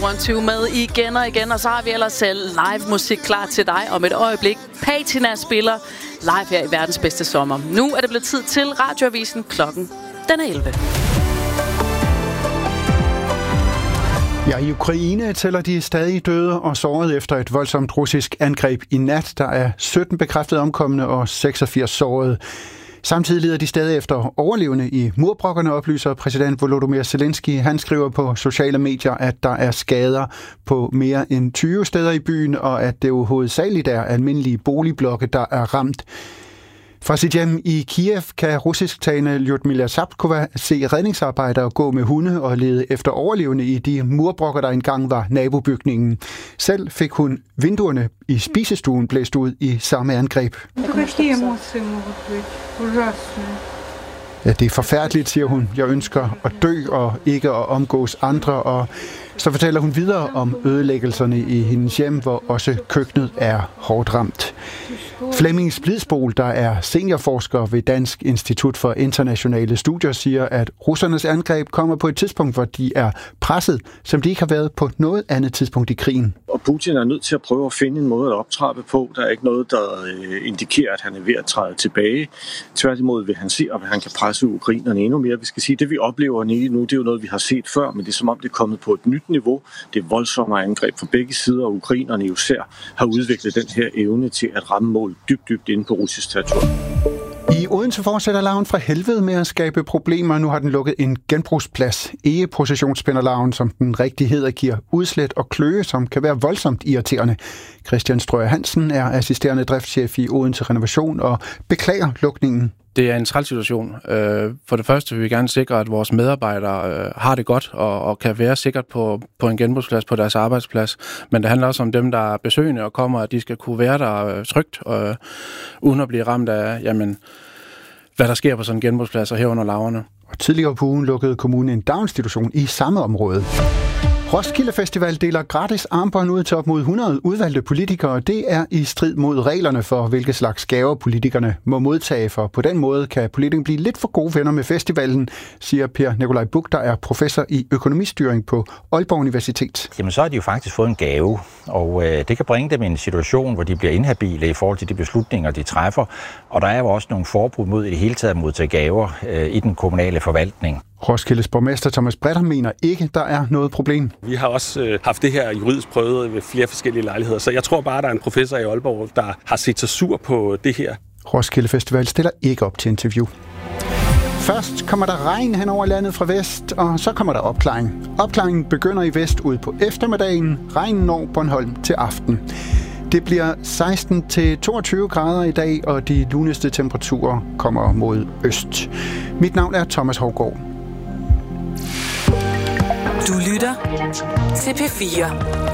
1-2 med igen og igen, og så har vi ellers selv live musik klar til dig om et øjeblik. Patina spiller live her i verdens bedste sommer. Nu er det blevet tid til Radioavisen. Klokken den er 11. Ja, i Ukraine tæller de stadig døde og sårede efter et voldsomt russisk angreb i nat. Der er 17 bekræftede omkomne og 86 sårede. Samtidig lider de stadig efter overlevende i murbrokkerne, oplyser præsident Volodymyr Zelensky. Han skriver på sociale medier, at der er skader på mere end 20 steder i byen, og at det jo hovedsageligt er almindelige boligblokke, der er ramt. Fra sit hjem i Kiev kan russisktalende Lyudmila Sapkova se redningsarbejdere gå med hunde og lede efter overlevende i de murbrokker, der engang var nabobygningen. Selv fik hun vinduerne i spisestuen blæst ud i samme angreb. Ja, det er forfærdeligt, siger hun. Jeg ønsker at dø og ikke at omgås andre. Og så fortæller hun videre om ødelæggelserne i hendes hjem, hvor også køkkenet er hårdt ramt. Flemming Splidsbol, der er seniorforsker ved Dansk Institut for Internationale Studier, siger, at russernes angreb kommer på et tidspunkt, hvor de er presset, som de ikke har været på noget andet tidspunkt i krigen. Og Putin er nødt til at prøve at finde en måde at optrappe på. Der er ikke noget, der indikerer, at han er ved at træde tilbage. Tværtimod vil han se, at han kan presse ukrainerne endnu mere. Vi skal sige, at det vi oplever nu, det er jo noget, vi har set før, men det er som om, det er kommet på et nyt niveau. Det er voldsomme angreb fra begge sider, og ukrainerne jo især har udviklet den her evne til at ramme mål dybt inde på russisk territorium. I Odense fortsætter larven fra helvede med at skabe problemer. Nu har den lukket en genbrugsplads. Egeprocessionsspinderlarven, som den rigtig hedder, giver udslæt og kløe, som kan være voldsomt irriterende. Christian Strøger Hansen er assisterende driftschef i Odense Renovation og beklager lukningen. Det er en træls situation. For det første vil vi gerne sikre, at vores medarbejdere har det godt og kan være sikkert på en genbrugsplads på deres arbejdsplads. Men det handler også om dem, der er besøgende og kommer, at de skal kunne være der trygt, uden at blive ramt af, hvad der sker på sådan en genbrugsplads og herunder larverne. Og tidligere på ugen lukkede kommunen en daginstitution i samme område. Roskilde Festival deler gratis armbånd ud til op mod 100 udvalgte politikere. Det er i strid mod reglerne for, hvilke slags gaver politikerne må modtage. For på den måde kan politikerne blive lidt for gode venner med festivalen, siger Per Nikolaj Buch, der er professor i økonomistyring på Aalborg Universitet. Jamen så har de jo faktisk fået en gave, og det kan bringe dem i en situation, hvor de bliver inhabile i forhold til de beslutninger, de træffer. Og der er jo også nogle forbud mod i det hele taget at modtage gaver i den kommunale forvaltning. Roskildes borgmester Thomas Bretter mener ikke, der er noget problem. Vi har også haft det her juridisk prøvet ved flere forskellige lejligheder, så jeg tror bare, der er en professor i Aalborg, der har set sig sur på det her. Roskilde Festival stiller ikke op til interview. Først kommer der regn hen over landet fra vest, og så kommer der opklaring. Opklaringen begynder i vest ud på eftermiddagen. Regnen når Bornholm til aften. Det bliver 16-22 grader i dag, og de luneste temperaturer kommer mod øst. Mit navn er Thomas Hovgaard. Du lytter til P4.